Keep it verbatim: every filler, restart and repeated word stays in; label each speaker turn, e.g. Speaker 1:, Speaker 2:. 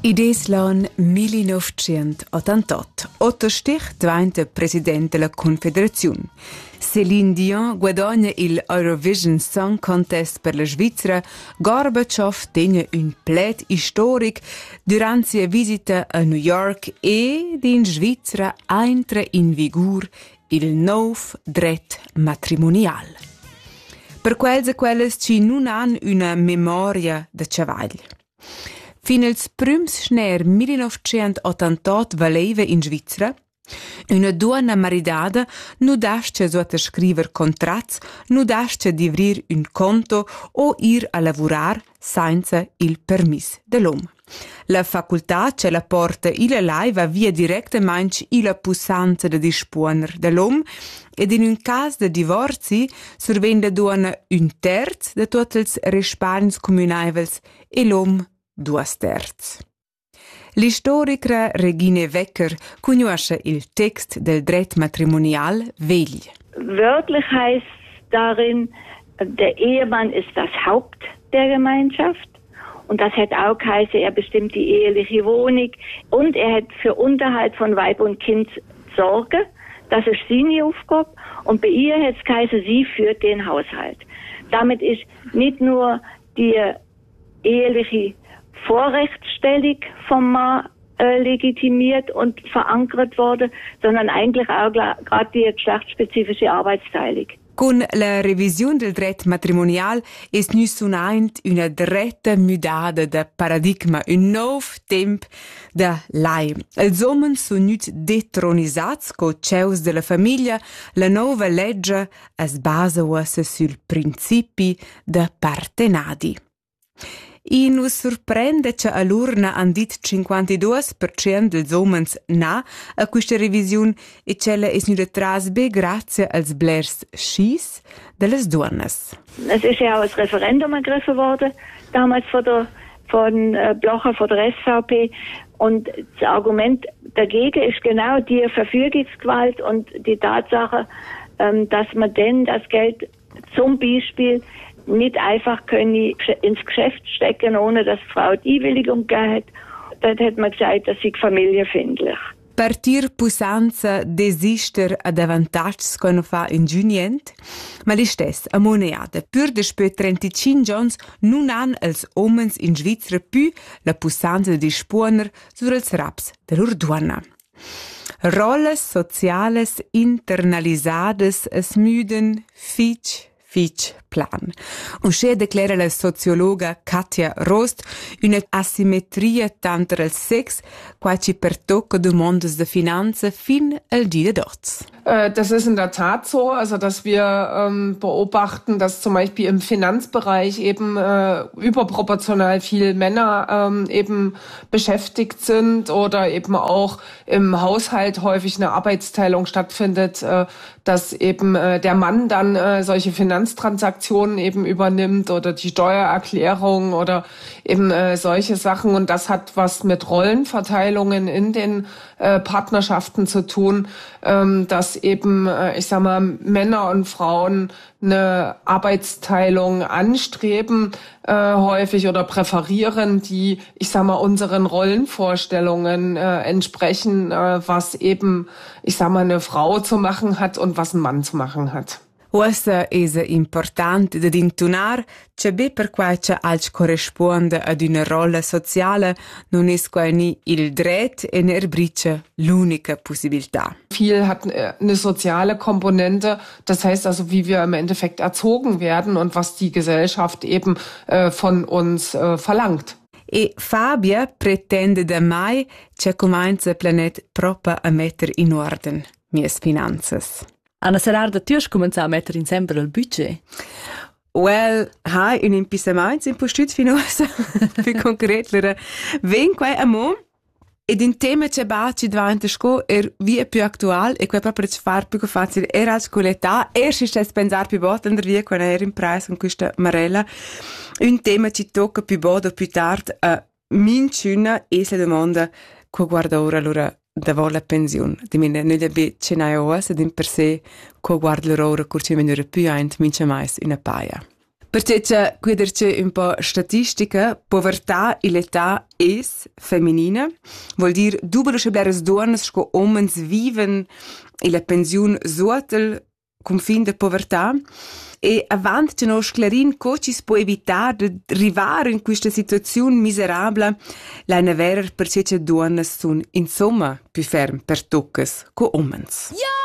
Speaker 1: Ides l'an millinovecentottantotto, Otto Stich diventa president della Confederazione. Céline Dion guadagna il Eurovision Song Contest per la Svizzera. Gorbaciov tegna un pled storic durante sua visita a New York ed in Svizzera entra in vigor il nuovo dret matrimonial. Per quels e quelles ci non han una memoria de chavagl. Fin als prüms schner millinovecentottantotto valeva in Svizzera, una donna maridada nu dasce sotto scriver contrats, nu dasce divrir un conto o ir a lavorar senza il permis dell'uomo. La facoltà ce la porta ila lai va via direttamente ila pussanza de disponer dell'uomo ed in un caso de divorzi survende donna un terz de tutti els risparmis comunaivels e l'uomo due terz. L'istorica Regine Wecker conosce il text del dret matrimonial vegl.
Speaker 2: Wörtlich heißt darin, der Ehemann ist das Haupt der Gemeinschaft. Und das hätte auch geheißen, er bestimmt die eheliche Wohnung und er hat für Unterhalt von Weib und Kind Sorge. Das ist seine Aufgabe. Und bei ihr hat es geheißen, sie führt den Haushalt. Damit ist nicht nur die eheliche Vorrechtsstellung vom Mann äh, legitimiert und verankert worden, sondern eigentlich auch gerade die geschlechtsspezifische Arbeitsteilung.
Speaker 1: Con la revisione del dret matrimonial es nu sunaint una dretta mudada de paradigma, un nou temp de lai. Els homens sun nut detronisats co ceus de la famiglia, la nova legge es basa uassa sul principi de partenadi. I nu surprende che all'urna han dit cinquantadue per cento dels homens na a questa revisione e cella es nu detras be grazie als blers schis delles donnes.
Speaker 2: Es ist ja auch ein Referendum ergriffen worden, damals von der von äh, Blocher, von der S V P. Und das Argument dagegen ist genau die Verfügungsgewalt und die Tatsache, ähm, dass man denn das Geld zum Beispiel nicht einfach können ins Geschäft stecken, ohne dass die Frau die Einwilligung gegeben hat. Dort hat man gesagt, das sei familienfindlich.
Speaker 1: Partir pusanza desister ad avantags quando fa ingenient, ma li stess a moneada. Pur despö trentacinque giorns nun han els omens in Svizzera più la pusanza di disponer sur els raps de lor duana. Rolles sociales internalisades es müden fitch Fitch plan. Und sche declara la sociologa Katja Rost una asimmetria tanto al sex, qua ci pertocca du mondes de Finanzen fin al di de dots.
Speaker 3: Das ist in der Tat so, also dass wir ähm, beobachten, dass zum Beispiel im Finanzbereich eben äh, überproportional viel Männer ähm, eben beschäftigt sind oder eben auch im Haushalt häufig eine Arbeitsteilung stattfindet, äh, dass eben äh, der Mann dann äh, solche Finanztransaktionen eben übernimmt oder die Steuererklärung oder eben äh, solche Sachen, und das hat was mit Rollenverteilungen in den äh, Partnerschaften zu tun, ähm, dass eben, äh, ich sag mal, Männer und Frauen eine Arbeitsteilung anstreben, äh, häufig oder präferieren, die, ich sag mal, unseren Rollenvorstellungen äh, entsprechen, äh, was eben, ich sag mal, eine Frau zu machen hat und was ein Mann zu machen hat.
Speaker 1: Uessa es important de intunar che be per quai che alc corresponde ad una rolla sociale non es quai ni il dret e ne erbrice l'unica possibilità.
Speaker 3: Viel hat eine soziale Komponente, das heißt also, wie wir im Endeffekt erzogen werden und was die Gesellschaft eben äh, von uns äh, verlangt.
Speaker 1: E Fabia pretende da mai che comincia il planet proprio a mettere in ordine mias finanzas.
Speaker 4: Anna Serarda, tu hai cominciato a mettere insieme il budget?
Speaker 1: Well, hai un impissamento in postut finosa, più concreto. Ven qua a mo, ed in tema che baci davanti sco er via più attuale e qua proprio ci far più facile era al scoletta e si sta pensare più botta andare via quando era in price con questa marella. Un tema ci tocca più botta più tardi a minciuna e se domanda co guarda ora allora da la pensione. Di mine non le be ce n'hai oas ed in per sé co guarda l'ora curci menure più ent mince mais una paia. Perché quederce un po' statistica, povertà e l'età es femminina, vuol dir dubelo schableres donnes sco omens viven e la pensiun suotel confin de povertà. E avant che nos clarin co ci si può evitare di arrivare in questa situazione miserabile, la neverer perché che donnes sun insomma più ferm per toccas co omens. Yeah!